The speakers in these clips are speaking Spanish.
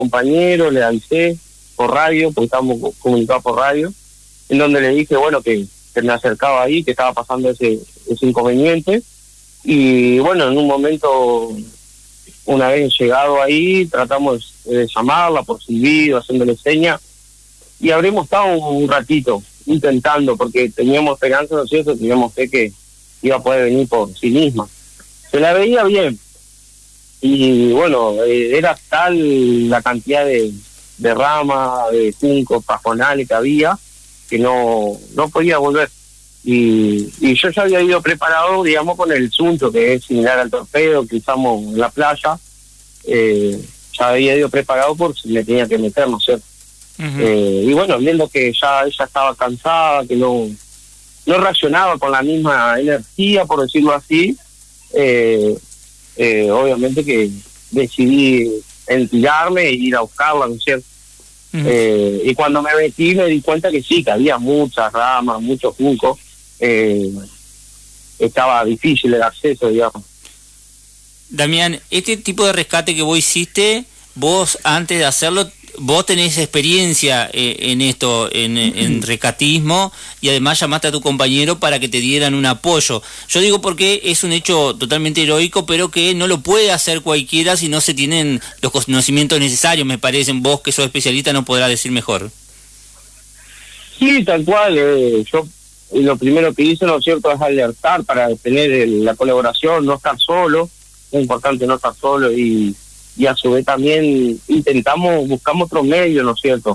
compañero, le avisé por radio, porque estábamos comunicados por radio, en donde le dije, bueno, que me acercaba ahí, que estaba pasando ese inconveniente. Y bueno, en un momento, una vez llegado ahí, tratamos de llamarla por silbido, haciéndole señas, y habremos estado un ratito intentando, porque teníamos esperanza, ¿no es cierto? Teníamos fe que iba a poder venir por sí misma. Se la veía bien, y bueno, era tal la cantidad de ramas, de juncos, pajonales que había, que no podía volver. Y yo ya había ido preparado, digamos, con el sunto, que es similar al torpedo que usamos en la playa. Ya había ido preparado por si me tenía que meter, ¿no es cierto? Y bueno, viendo que ya ella estaba cansada, que no reaccionaba con la misma energía, por decirlo así, obviamente que decidí tirarme e ir a buscarla, ¿no es cierto? Y cuando me metí me di cuenta que sí, que había muchas ramas, muchos juncos, estaba difícil el acceso, digamos. Damián, este tipo de rescate que vos hiciste, vos antes de hacerlo, vos tenés experiencia en esto, en rescatismo, y además llamaste a tu compañero para que te dieran un apoyo. Yo digo porque es un hecho totalmente heroico, pero que no lo puede hacer cualquiera si no se tienen los conocimientos necesarios, me parecen. Vos, que sos especialista, no podrás decir mejor. Sí, tal cual. Yo lo primero que hice, ¿no es cierto?, es alertar para tener la colaboración, no estar solo. Es importante no estar solo, y a su vez también buscamos otros medios, ¿no es cierto?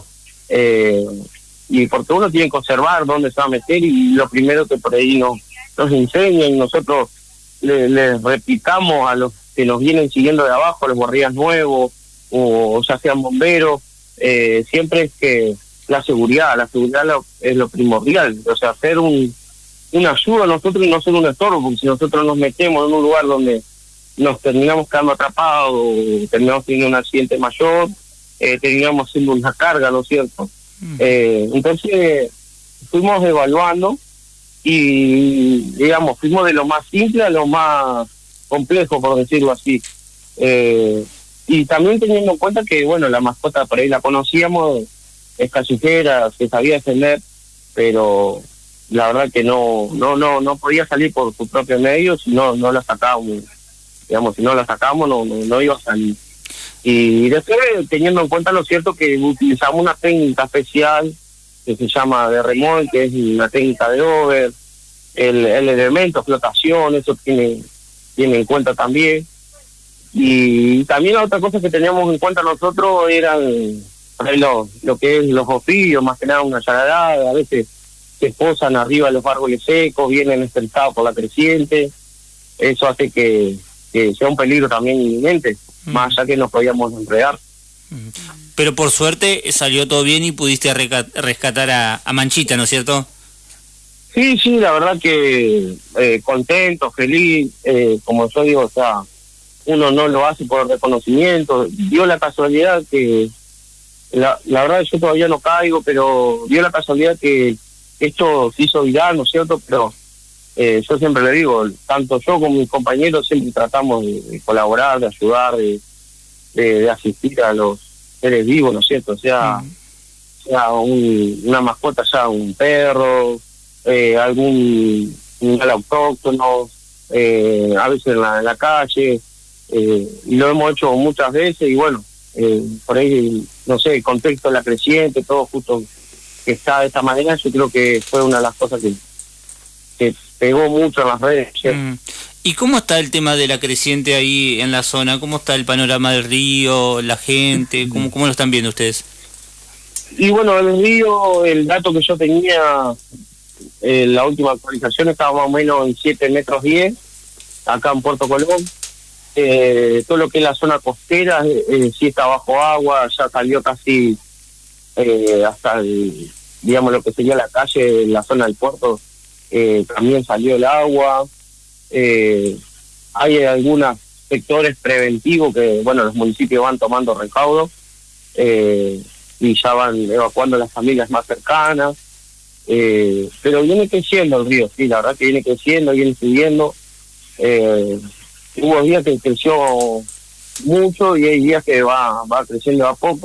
Y porque uno tiene que observar dónde se va a meter, y lo primero que por ahí nos enseñan, y nosotros les replicamos a los que nos vienen siguiendo de abajo, a los guardias nuevos, o ya sean bomberos, siempre es que la seguridad es lo primordial, o sea, hacer una ayuda a nosotros y no ser un estorbo, porque si nosotros nos metemos en un lugar donde nos terminamos quedando atrapados, terminamos teniendo un accidente mayor, terminamos haciendo una carga, ¿no es cierto? Entonces fuimos evaluando y, digamos, fuimos de lo más simple a lo más complejo, por decirlo así. Y también teniendo en cuenta que, bueno, la mascota por ahí la conocíamos, es callejera, se sabía defender, pero la verdad que no podía salir por su propio medio, si no la sacábamos. Digamos, si no la sacamos no iba a salir. Y después, teniendo en cuenta, lo cierto, que utilizamos una técnica especial que se llama de remolque, que es una técnica de over, el elemento flotación, eso tiene en cuenta también. Y también la otra cosa que teníamos en cuenta nosotros eran lo que es los ofidios, más que nada una llagadada, a veces se posan arriba de los árboles secos, vienen estresados por la creciente, eso hace que sea un peligro también inminente, más allá que nos podíamos enredar. Pero por suerte salió todo bien y pudiste rescatar a Manchita, ¿no es cierto? Sí, la verdad que contento, feliz, como yo digo, o sea, uno no lo hace por reconocimiento. Dio la casualidad que, la verdad yo todavía no caigo, pero dio la casualidad que esto se hizo viral, ¿no es cierto? Pero yo siempre le digo, tanto yo como mis compañeros siempre tratamos de colaborar, de ayudar, de asistir a los seres vivos, ¿no es cierto? O sea, una mascota, ya un perro, algún animal autóctono, a veces en la calle, y lo hemos hecho muchas veces, y bueno, por ahí, no sé, el contexto de la creciente, todo justo que está de esta manera, yo creo que fue una de las cosas que pegó mucho en las redes. ¿Y cómo está el tema de la creciente ahí en la zona? ¿Cómo está el panorama del río, la gente? ¿Cómo lo están viendo ustedes? Y bueno, el río, el dato que yo tenía, la última actualización estaba más o menos en 7 metros 10, acá en Puerto Colón. Todo lo que es la zona costera sí está bajo agua, ya salió casi hasta digamos lo que sería la calle, la zona del puerto, también salió el agua. Hay algunos sectores preventivos que, bueno, los municipios van tomando recaudos y ya van evacuando las familias más cercanas, pero viene creciendo el río, sí, la verdad que viene creciendo, viene subiendo. Hubo días que creció mucho y hay días que va creciendo a poco.